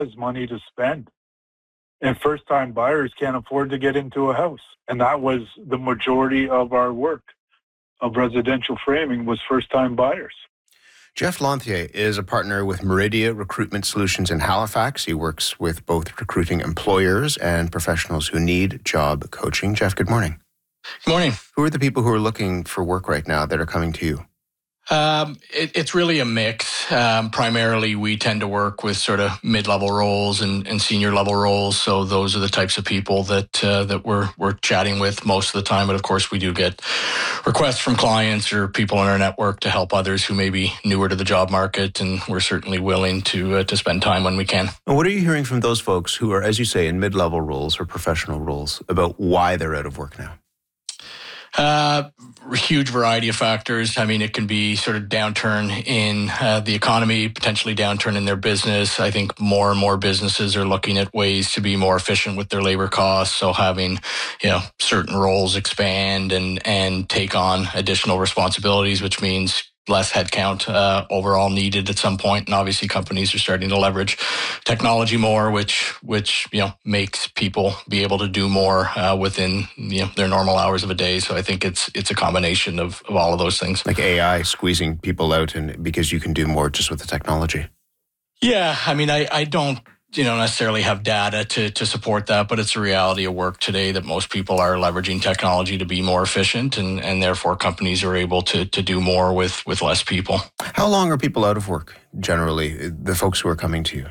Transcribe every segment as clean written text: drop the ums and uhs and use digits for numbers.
has money to spend. And first-time buyers can't afford to get into a house. And that was the majority of our work of residential framing was first-time buyers. Jeff Lanthier is a partner with Meridia Recruitment Solutions in Halifax. He works with both recruiting employers and professionals who need job coaching. Jeff, good morning. Good morning. Who are the people who are looking for work right now that are coming to you? It's really a mix. Primarily, we tend to work with sort of mid-level roles and senior level roles. So those are the types of people that we're chatting with most of the time. But of course, we do get requests from clients or people in our network to help others who may be newer to the job market, and we're certainly willing to spend time when we can. And what are you hearing from those folks who are, as you say, in mid-level roles or professional roles about why they're out of work now? Huge variety of factors. I mean, it can be sort of downturn in the economy, potentially downturn in their business. I think more and more businesses are looking at ways to be more efficient with their labor costs. So having, certain roles expand and take on additional responsibilities, which means less headcount overall needed at some point. And obviously companies are starting to leverage technology more, which makes people be able to do more within their normal hours of a day. So I think it's a combination of all of those things. Like AI squeezing people out and because you can do more just with the technology. Yeah, I mean, I don't necessarily have data to support that, but it's a reality of work today that most people are leveraging technology to be more efficient, and therefore companies are able to do more with less people. How long are people out of work, generally, the folks who are coming to you?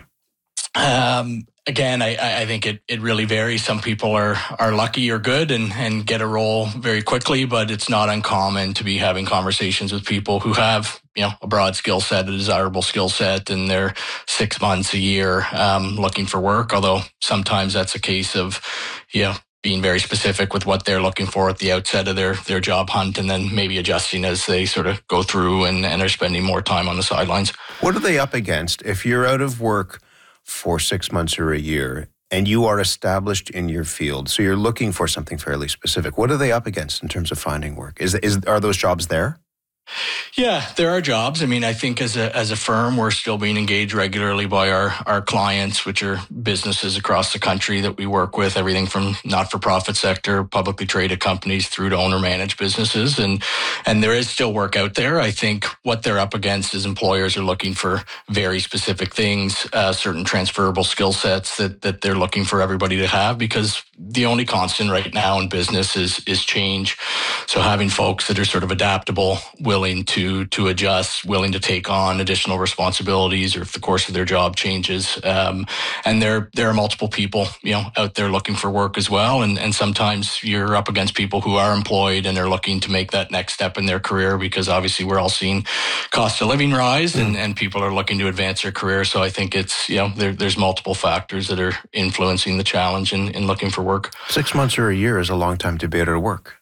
Again, I think it really varies. Some people are lucky or good and get a role very quickly, but it's not uncommon to be having conversations with people who have a broad skill set, a desirable skill set, and they're 6 months, a year looking for work. Although sometimes that's a case of being very specific with what they're looking for at the outset of their job hunt, and then maybe adjusting as they sort of go through and are spending more time on the sidelines. What are they up against if you're out of work for 6 months or a year and you are established in your field? So you're looking for something fairly specific. What are they up against in terms of finding work? Are those jobs there? Yeah, there are jobs. I mean, I think as a firm, we're still being engaged regularly by our clients, which are businesses across the country that we work with, everything from not-for-profit sector, publicly traded companies through to owner-managed businesses. And there is still work out there. I think what they're up against is employers are looking for very specific things, certain transferable skill sets that they're looking for everybody to have, because the only constant right now in business is change. So having folks that are sort of adaptable, willing to adjust, willing to take on additional responsibilities, or if the course of their job changes. And there are multiple people, out there looking for work as well. And sometimes you're up against people who are employed and are looking to make that next step in their career, because obviously we're all seeing cost of living rise and people are looking to advance their career. So I think it's, there's multiple factors that are influencing the challenge in looking for work. 6 months or a year is a long time to be out of work.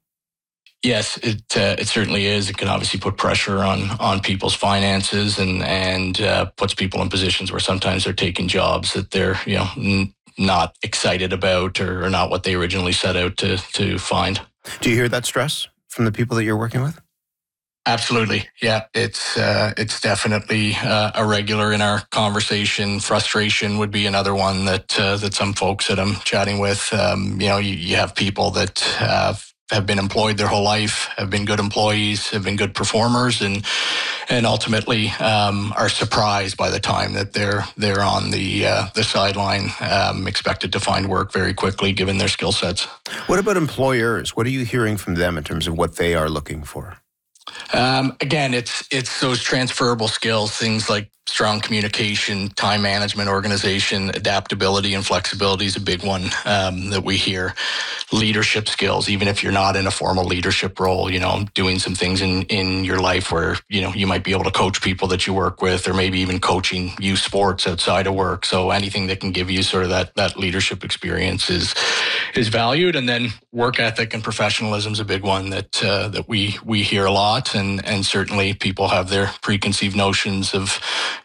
Yes, it certainly is. It can obviously put pressure on people's finances and puts people in positions where sometimes they're taking jobs that they're not excited about or not what they originally set out to find. Do you hear that stress from the people that you're working with? Absolutely. Yeah, it's definitely a regular in our conversation. Frustration would be another one that some folks that I'm chatting with. You have people that have been employed their whole life, have been good employees, have been good performers, and ultimately are surprised by the time that they're on the sideline, expected to find work very quickly given their skill sets. What about employers? What are you hearing from them in terms of what they are looking for? Again, it's those transferable skills, things like strong communication, time management, organization, adaptability, and flexibility is a big one that we hear. Leadership skills, even if you're not in a formal leadership role, doing some things in your life where, you might be able to coach people that you work with, or maybe even coaching youth sports outside of work. So anything that can give you sort of that leadership experience is valued. And then work ethic and professionalism is a big one that we hear a lot. And certainly people have their preconceived notions of,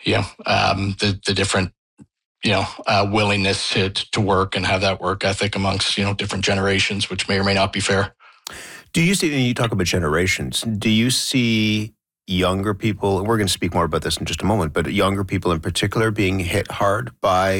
the different, willingness to work and have that work ethic amongst, different generations, which may or may not be fair. Do you see, when you talk about generations, do you see younger people, and we're going to speak more about this in just a moment, but younger people in particular being hit hard by